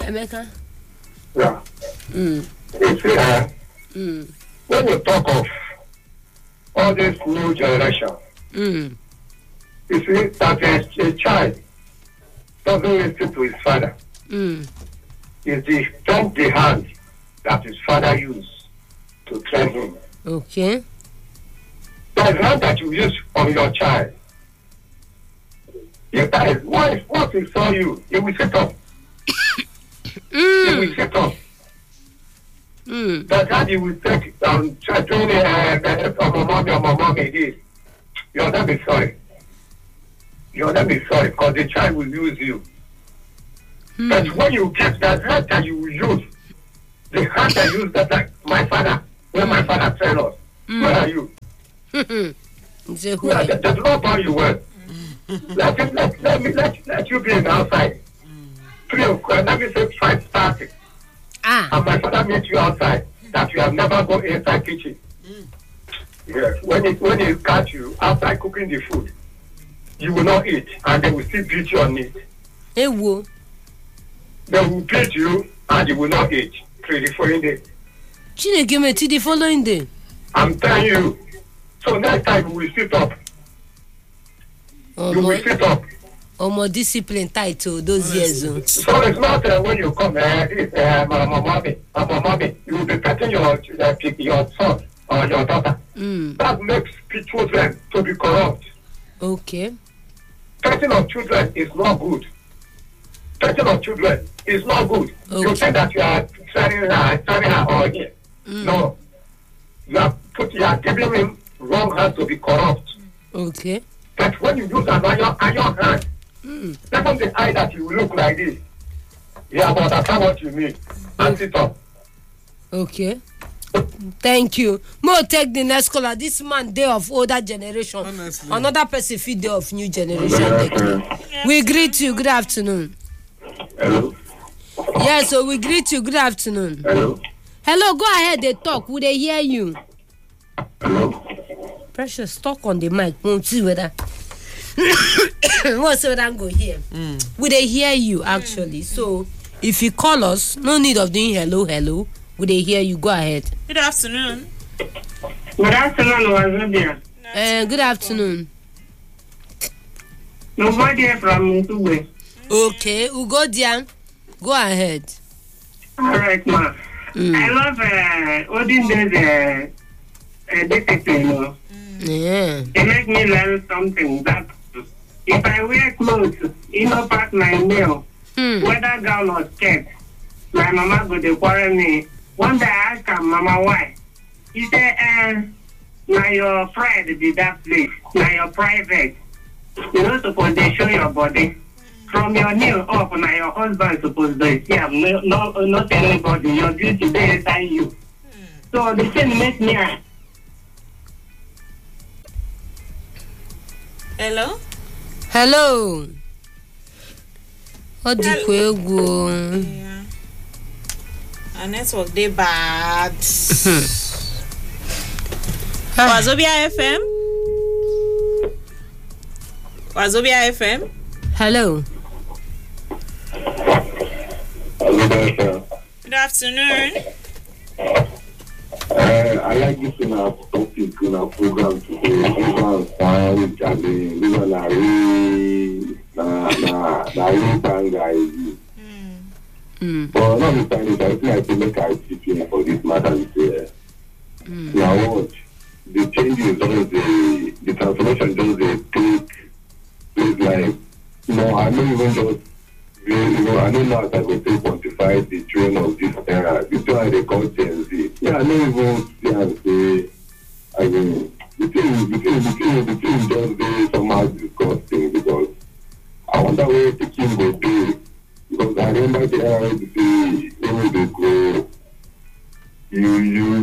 Emeka. Yeah. You see, when you talk of all this new generation, you see that a child doesn't listen to his father. It's the hand that his father used to train him. Okay. The hand that you use on your child. Your child, once he saw you, he will sit up. He will sit up. That hand he will take training my mommy this. You'll not be sorry. You'll not be sorry because the child will use you. But when you get that hand that you will use, the hand that you use that like my father, when my father trained us, where are you? There's nobody you well. Let you be in the outside. 3 o'clock, let me say 5:30. And my father meet you outside that you have never gone inside kitchen. Yes, when he catch you outside cooking the food, you will not eat and they will still beat you on it. They will beat you and you will not eat till the following day. Chineke me till the following day. I'm telling you. So next time we will sit up. You will sit up. More discipline tight to those years. So it's not when you come mommy, you will be petting your son or your daughter. That makes children to be corrupt. Okay. Petting of children is not good. Petting of children is not good. Okay. You say that you are turning her on here. No. You are giving him wrong hand to be corrupt. Okay. But when you use an iron hand, even the eye that you look like this, yeah, but that's what you mean. And sit up. Okay. Thank you. More take the next caller. This man day of older generation. Honestly. Another person feed day of new generation. We greet you. Good afternoon. Hello. Yeah, so we greet you. Good afternoon. Hello. Hello, go ahead. They talk. Will they hear you? Hello. Precious, talk on the mic. Won't see whether. What's what I'm going here? Will they hear you actually? So if you call us, no need of doing hello. Will they hear you? Go ahead. Good afternoon. Good afternoon, Wazobia. Good afternoon. Nobody from Ntugwe. Okay, Ugodian, go ahead. All right, ma. I love olden days discipline. Yeah. They make me learn something that if I wear clothes, pass my nail, whether gown or skirt, my mama go to quarrel me. One day I asked her, Mama, why? He said, now your pride be that place. Now your private. You're not supposed to show your body. From your nail up, now your husband supposed to see. Not anybody. Your duty there inside you. So the thing makes me... Hello? Hello. What do you go? Yeah. Our network they bad. Wazobia FM? Wazobia FM? Hello. Good afternoon. I like this in our topic in our program today. But not the time I think I can make a decision for this matter. Now watch. The changes don't the transformation don't take place like I don't even just I don't know how I will take quantify the train of this era. This one they call Gen Z. Yeah, I don't even see and say I mean the thing just very somehow disgusting because I wonder where the king will do. Because I remember the era when they grow, you